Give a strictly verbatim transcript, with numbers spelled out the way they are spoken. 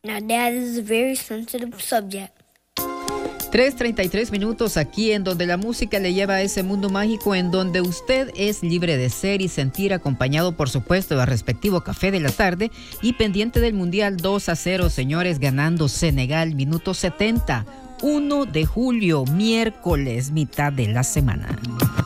Now, that is a very sensitive subject. tres treinta y tres minutos aquí en donde la música le lleva a ese mundo mágico en donde usted es libre de ser y sentir, acompañado por supuesto del respectivo café de la tarde y pendiente del Mundial. Dos a cero, señores, ganando Senegal, minuto setenta, primero de julio, miércoles, mitad de la semana.